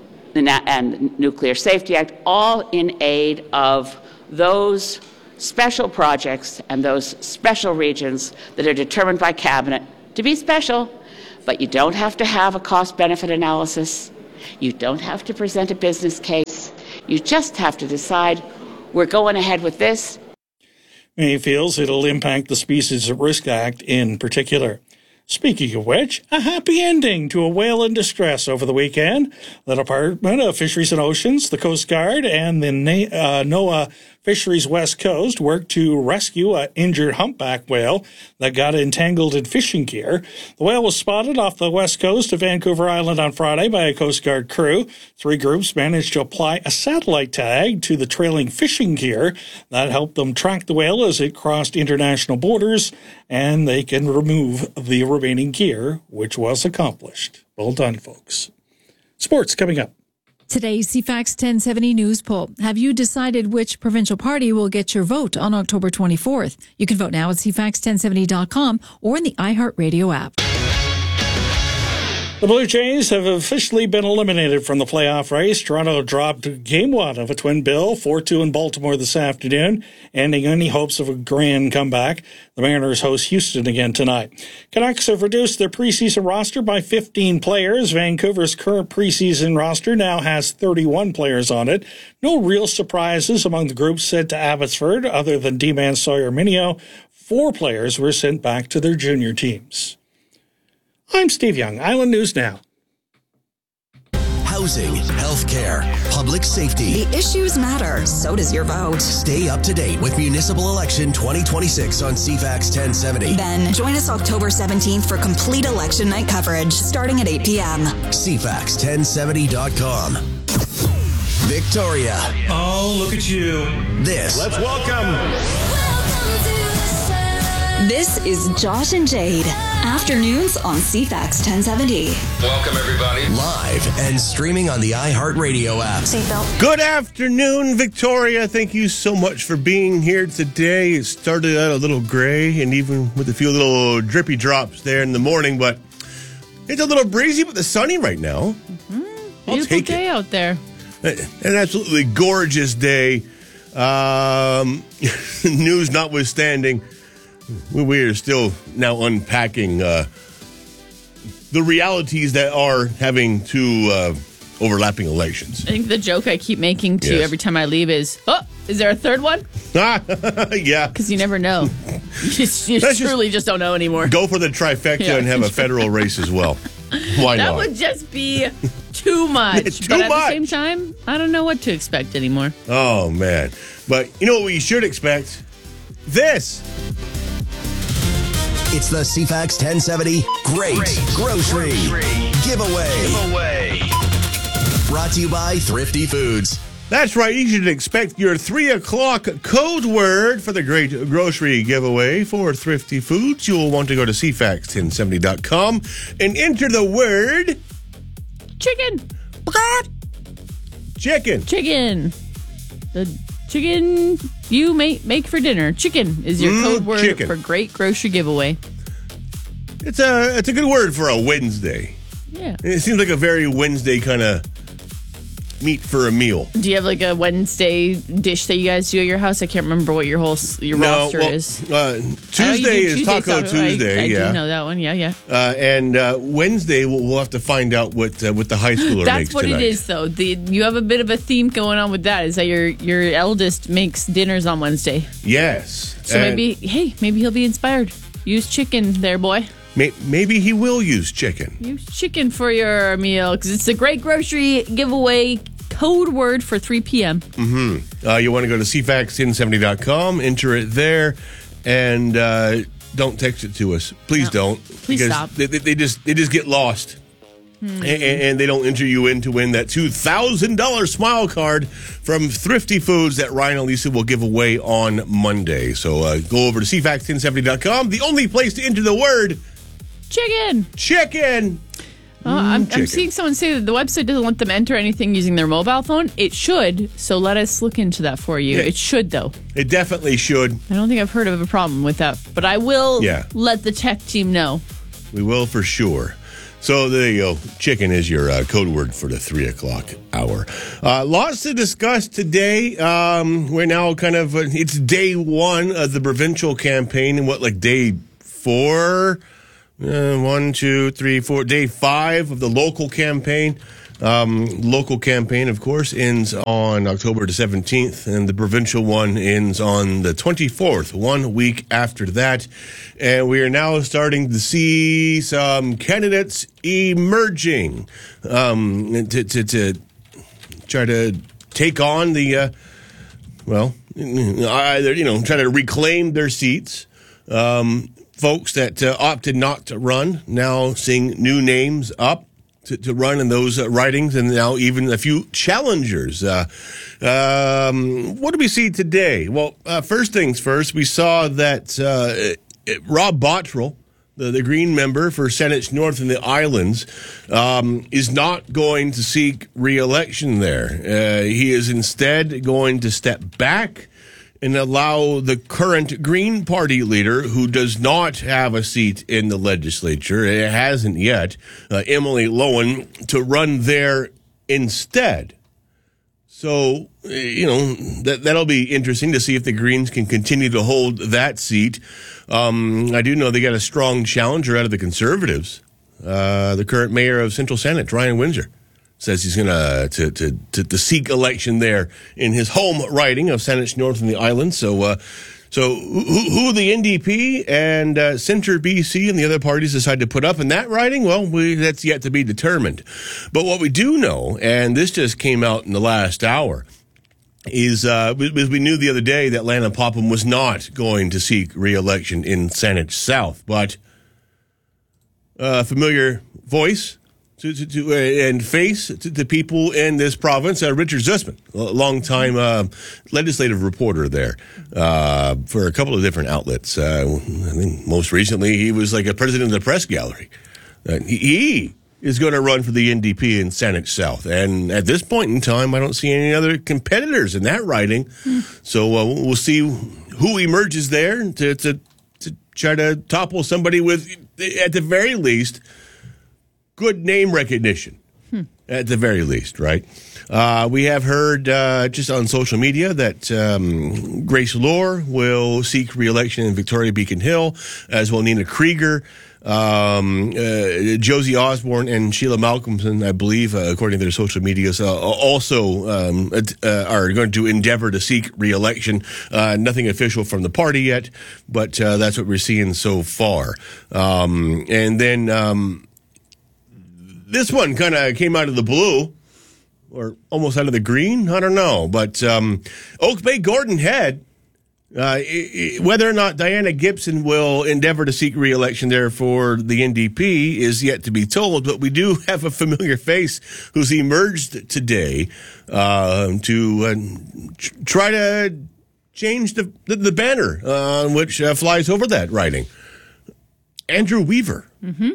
and Nuclear Safety Act, all in aid of those special projects and those special regions that are determined by Cabinet to be special, but you don't have to have a cost-benefit analysis. You don't have to present a business case. You just have to decide, we're going ahead with this. May feels it'll impact the Species at Risk Act in particular. Speaking of which, a happy ending to a whale in distress over the weekend. The Department of Fisheries and Oceans, the Coast Guard, and the NOAA Fisheries West Coast worked to rescue an injured humpback whale that got entangled in fishing gear. The whale was spotted off the west coast of Vancouver Island on Friday by a Coast Guard crew. 3 groups managed to apply a satellite tag to the trailing fishing gear. That helped them track the whale as it crossed international borders, and they can remove the remaining gear, which was accomplished. Well done, folks. Sports coming up. Today's CFAX 1070 News Poll. Have you decided which provincial party will get your vote on October 24th? You can vote now at cfax1070.com or in the iHeartRadio app. The Blue Jays have officially been eliminated from the playoff race. Toronto dropped Game 1 of a twin bill, 4-2 in Baltimore this afternoon, ending any hopes of a grand comeback. The Mariners host Houston again tonight. Canucks have reduced their preseason roster by 15 players. Vancouver's current preseason roster now has 31 players on it. No real surprises among the groups sent to Abbotsford, other than D-man Sawyer Mineo. 4 players were sent back to their junior teams. I'm Steve Young, Island News Now. Housing, healthcare, public safety. The issues matter, so does your vote. Stay up to date with Municipal Election 2026 on CFAX 1070. Then join us October 17th for complete election night coverage starting at 8 p.m. CFAX1070.com. Victoria. Oh, look at you. This. Let's welcome. This is Josh and Jade. Afternoons on CFAX 1070. Welcome, everybody. Live and streaming on the iHeartRadio app. Seatbelt. Good afternoon, Victoria. Thank you so much for being here today. It started out a little gray and even with a few little drippy drops there in the morning, but it's a little breezy but the sunny right now. Beautiful day out there. An absolutely gorgeous day. News notwithstanding, we are still now unpacking the realities that are having two overlapping elections. I think the joke I keep making to every time I leave is, is there a third one? Yeah. Because you never know. You truly just don't know anymore. Go for the trifecta and have a federal race as well. Why not? That would just be too much. But at the same time, I don't know what to expect anymore. Oh, man. But you know what we should expect? This. It's the CFAX 1070 Great Grocery Giveaway. Brought to you by Thrifty Foods. That's right. You should expect your 3 o'clock code word for the Great Grocery Giveaway for Thrifty Foods. You'll want to go to cfax1070.com and enter the word chicken. Chicken. The chicken you make for dinner. Chicken is your code word for Great Grocery Giveaway. It's a good word for a Wednesday. Yeah. It seems like a very Wednesday kind of meat for a meal. Do you have like a Wednesday dish that you guys do at your house? I can't remember what your roster is. Tuesday is Taco Tuesday. I do know that one. Yeah. And Wednesday we'll have to find out what the high schooler That's makes what tonight. it is, though. You have a bit of a theme going on with that. Is that your eldest makes dinners on Wednesday? Yes. So maybe he'll be inspired. Use chicken there, boy. Maybe he will use chicken. Use chicken for your meal because it's a great grocery giveaway code word for 3 p.m. Mm-hmm. You want to go to cfax1070.com, enter it there, and don't text it to us. Please don't. Please because stop. They just get lost. And they don't enter you in to win that $2,000 smile card from Thrifty Foods that Ryan and Lisa will give away on Monday. So go over to cfax1070.com, the only place to enter the word chicken. I'm seeing someone say that the website doesn't let them enter anything using their mobile phone. It should, so let us look into that for you. Yeah. It should, though. It definitely should. I don't think I've heard of a problem with that, but I will let the tech team know. We will for sure. So there you go. Chicken is your code word for the 3 o'clock hour. Lots to discuss today. We're now it's day 1 of the provincial campaign, and day 4? 1, 2, 3, 4. Day 5 of the local campaign. Local campaign, of course, ends on October the 17th, and the provincial one ends on the 24th, 1 week after that. And we are now starting to see some candidates emerging to try to take on the, either, try to reclaim their seats. Folks that opted not to run, now seeing new names up to run in those ridings, and now even a few challengers. What do we see today? Well, first things first, we saw that Rob Bottrell, the Green member for Saanich North and the Islands, is not going to seek re-election there. He is instead going to step back and allow the current Green Party leader, who does not have a seat in the legislature, it hasn't yet, Emily Lowen, to run there instead. So, that'll be interesting to see if the Greens can continue to hold that seat. I do know they got a strong challenger out of the Conservatives. The current mayor of Central Saanich, Ryan Windsor, says he's going to seek election there in his home riding of Saanich North and the Islands. So who the NDP and Centre BC and the other parties decide to put up in that riding, well, that's yet to be determined. But what we do know, and this just came out in the last hour, is we knew the other day that Lana Popham was not going to seek re-election in Saanich South, but a familiar voice and face to people in this province, Richard Zussman, a longtime legislative reporter there for a couple of different outlets. I think most recently he was like a president of the press gallery. He is going to run for the NDP in Saanich South, and at this point in time, I don't see any other competitors in that riding. So we'll see who emerges there to try to topple somebody with, at the very least, good name recognition, at the very least, right? We have heard just on social media that Grace Lohr will seek re-election in Victoria Beacon Hill, as well Nina Krieger, Josie Osborne, and Sheila Malcolmson, I believe, according to their social medias, also are going to endeavor to seek re-election. Nothing official from the party yet, but that's what we're seeing so far. And then this one kind of came out of the blue, or almost out of the green. I don't know. But Oak Bay Gordon Head, whether or not Diana Gibson will endeavor to seek re-election there for the NDP is yet to be told. But we do have a familiar face who's emerged today to try to change the banner on which flies over that riding. Andrew Weaver.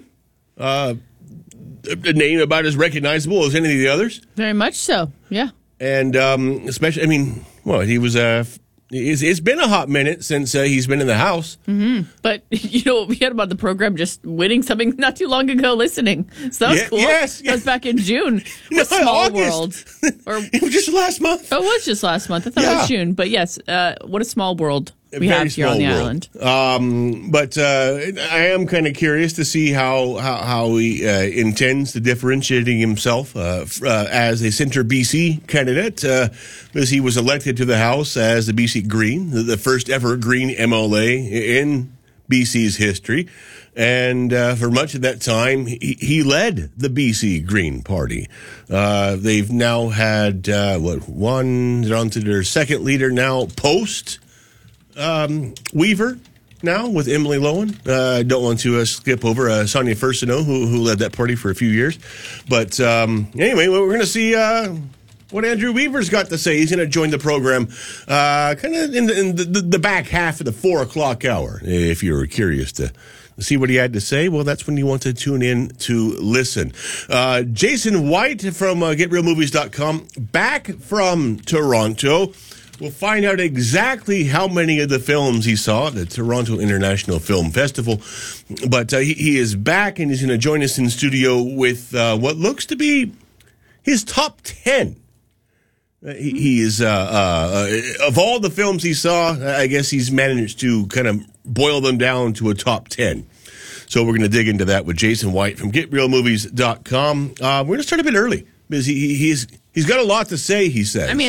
A name about as recognizable as any of the others. Very much so, yeah. And especially, he was It's been a hot minute since he's been in the house. Mm-hmm. But, we had him on the program just winning something not too long ago listening. So that was cool. Yes. That was back in June. No, Small World. It was just last month. Oh, it was just last month. I thought it was June. But yes, what a small world we have here on the island. But I am kind of curious to see how he intends to differentiating himself as a Centre BC candidate, because he was elected to the House as the BC Green, the first ever Green MLA in BC's history. And for much of that time, he led the BC Green Party. They've now had, one, they're on to their second leader now, post Weaver now with Emily Lowen. I don't want to skip over Sonia Furstenau, who led that party for a few years. But anyway, we're going to see what Andrew Weaver's got to say. He's going to join the program kind of in the back half of the 4 o'clock hour. If you're curious to see what he had to say, well, that's when you want to tune in to listen. Jason White from GetRealMovies.com back from Toronto. We'll find out exactly how many of the films he saw at the Toronto International Film Festival. But he is back, and he's going to join us in studio with what looks to be his top 10. He is, of all the films he saw, I guess he's managed to kind of boil them down to a top 10. So we're going to dig into that with Jason White from GetRealMovies.com. We're going to start a bit early because he's got a lot to say, he says.